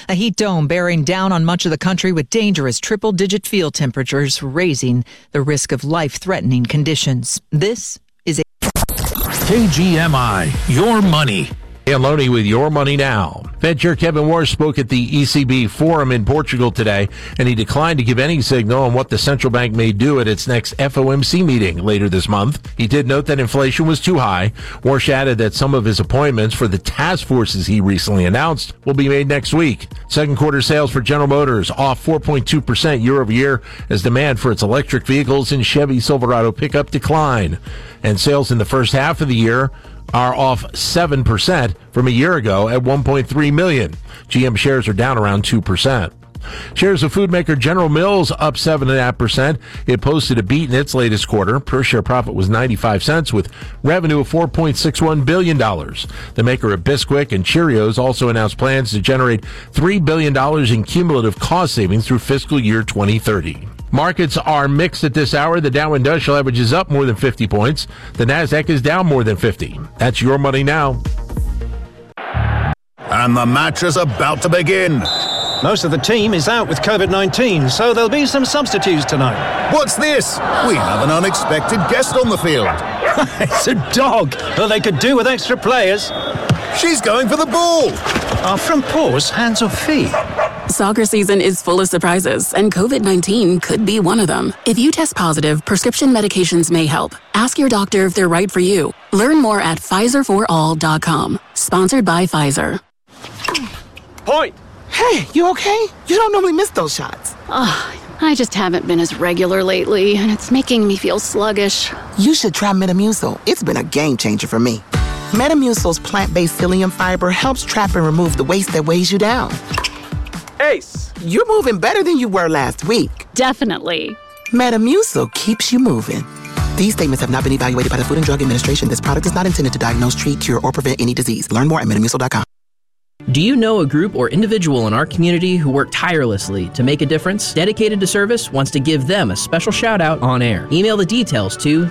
A heat dome bearing down on much of the country with dangerous triple-digit field temperatures, raising the risk of life-threatening conditions. This is KGMI, your money. Dan Loney with Your Money Now. Fed Chair Kevin Warsh spoke at the ECB Forum in Portugal today, and he declined to give any signal on what the central bank may do at its next FOMC meeting later this month. He did note that inflation was too high. Warsh added that some of his appointments for the task forces he recently announced will be made next week. Second quarter sales for General Motors off 4.2% year over year as demand for its electric vehicles and Chevy Silverado pickup decline. And sales in the first half of the year are off 7% from a year ago at 1.3 million. GM shares are down around 2%. Shares of food maker General Mills up 7.5%. It posted a beat in its latest quarter. Per share profit was 95 cents with revenue of $4.61 billion. The maker of Bisquick and Cheerios also announced plans to generate $3 billion in cumulative cost savings through fiscal year 2030. Markets are mixed at this hour. The Dow Industrial Average is up more than 50 points. The Nasdaq is down more than 50. That's Your Money Now. And the match is about to begin. Most of the team is out with COVID-19, so there'll be some substitutes tonight. What's this? We have an unexpected guest on the field. It's a dog. Well, they could do with extra players. She's going for the ball. Are front paws hands or feet? Soccer season is full of surprises, and COVID-19 could be one of them. If you test positive, prescription medications may help. Ask your doctor if they're right for you. Learn more at PfizerForAll.com. Sponsored by Pfizer. Point! Hey, you okay? You don't normally miss those shots. I just haven't been as regular lately, and it's making me feel sluggish. You should try Metamucil. It's been a game changer for me. Metamucil's plant-based psyllium fiber helps trap and remove the waste that weighs you down. Ace! You're moving better than you were last week. Definitely. Metamucil keeps you moving. These statements have not been evaluated by the Food and Drug Administration. This product is not intended to diagnose, treat, cure, or prevent any disease. Learn more at Metamucil.com. Do you know a group or individual in our community who work tirelessly to make a difference? Dedicated to Service wants to give them a special shout out on air. Email the details to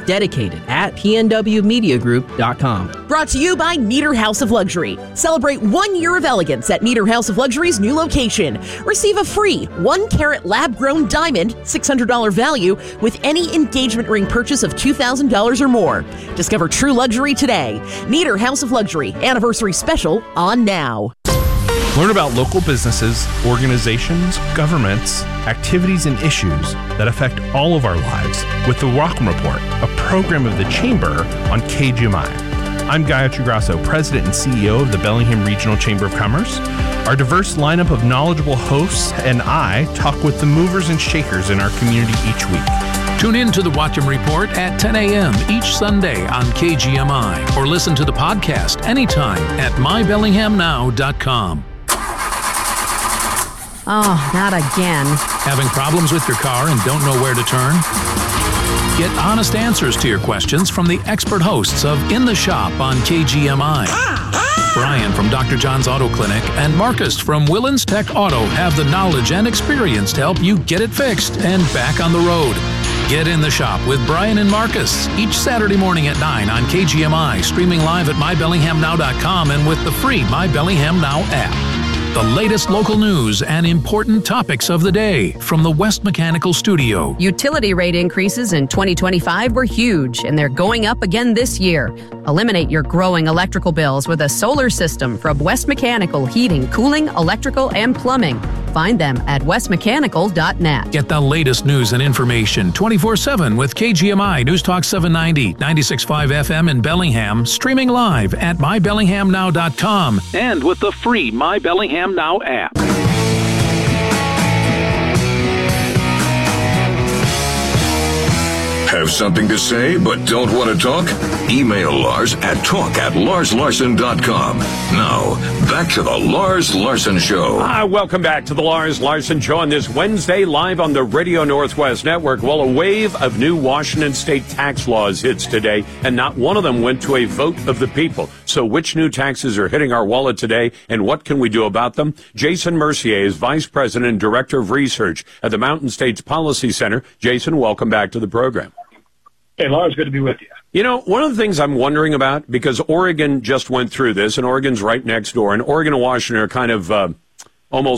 dedicated@pnwmediagroup.com. Brought to you by Meter House of Luxury. Celebrate 1 year of elegance at Meter House of Luxury's new location. Receive a free 1-carat lab-grown diamond, $600 value, with any engagement ring purchase of $2,000 or more. Discover true luxury today. Meter House of Luxury Anniversary Special on now. Learn about local businesses, organizations, governments, activities, and issues that affect all of our lives with the Rockland Report, a program of the Chamber on KGMI. I'm Gayatri Grasso, President and CEO of the Bellingham Regional Chamber of Commerce. Our diverse lineup of knowledgeable hosts and I talk with the movers and shakers in our community each week. Tune in to the Watcham Report at 10 a.m. each Sunday on KGMI or listen to the podcast anytime at mybellinghamnow.com. Oh, not again. Having problems with your car and don't know where to turn? Get honest answers to your questions from the expert hosts of In the Shop on KGMI. Brian from Dr. John's Auto Clinic and Marcus from Willens Tech Auto have the knowledge and experience to help you get it fixed and back on the road. Get In the Shop with Brian and Marcus each Saturday morning at 9 on KGMI, streaming live at mybellinghamnow.com and with the free My Bellingham Now app. The latest local news and important topics of the day from the West Mechanical Studio. Utility rate increases in 2025 were huge, and they're going up again this year. Eliminate your growing electrical bills with a solar system from West Mechanical Heating, Cooling, Electrical, and Plumbing. Find them at westmechanical.net. Get the latest news and information 24/7 with KGMI News Talk 790, 96.5 FM in Bellingham, streaming live at mybellinghamnow.com and with the free My Bellingham Now app. Have something to say but don't want to talk? Email Lars at talk@larslarson.com. Now, back to the Lars Larson Show. Welcome back to the Lars Larson Show on this Wednesday, live on the Radio Northwest Network. Well, a wave of new Washington state tax laws hits today, and not one of them went to a vote of the people. So which new taxes are hitting our wallet today, and what can we do about them? Jason Mercier is Vice President and Director of Research at the Mountain States Policy Center. Jason, welcome back to the program. Hey, Lars, good to be with you. You know, one of the things I'm wondering about, because Oregon just went through this, and Oregon's right next door, and Oregon and Washington are kind of almost